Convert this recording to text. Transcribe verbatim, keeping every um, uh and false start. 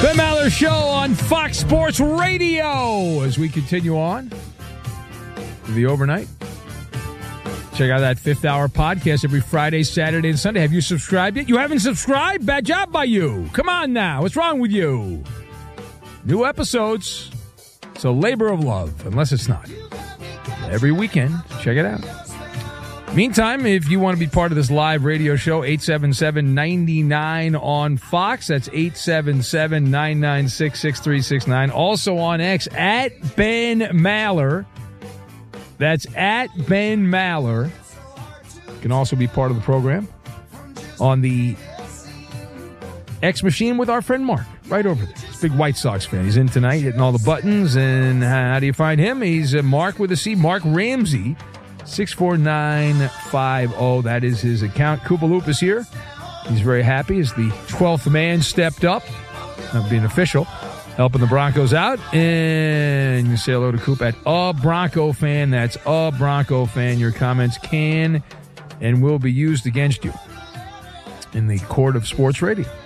Ben Maller Show on Fox Sports Radio as we continue on the overnight. Check out that fifth hour podcast every Friday, Saturday, and Sunday. Have you subscribed yet? You haven't subscribed? Bad job by you. Come on now. What's wrong with you? New episodes. It's a labor of love, unless it's not. Every weekend. Check it out. Meantime, if you want to be part of this live radio show, eight seven seven, nine nine on Fox. That's eight seven seven, nine nine six, six three six nine. Also on X, at Ben Maller. That's at Ben Maller. You can also be part of the program on the X machine with our friend Mark, right over there. He's a big White Sox fan. He's in tonight, hitting all the buttons. And how do you find him? He's uh, Mark with a C, Mark Ramsey. six four nine five zero. That is his account. Koopa Loop is here. He's very happy as the twelfth man stepped up, not being official, helping the Broncos out. And you say hello to Coop at A Bronco Fan. That's A Bronco Fan. Your comments can and will be used against you in the court of sports radio.